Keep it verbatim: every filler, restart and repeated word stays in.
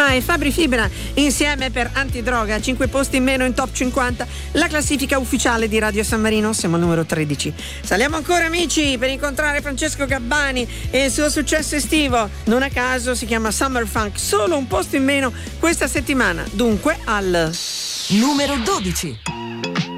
Sima e Fabri Fibra insieme per Antidroga, cinque posti in meno in top cinquanta, la classifica ufficiale di Radio San Marino. Siamo al numero tredici. Saliamo ancora, amici, per incontrare Francesco Gabbani e il suo successo estivo. Non a caso si chiama Summer Funk, solo un posto in meno questa settimana, dunque al numero dodici.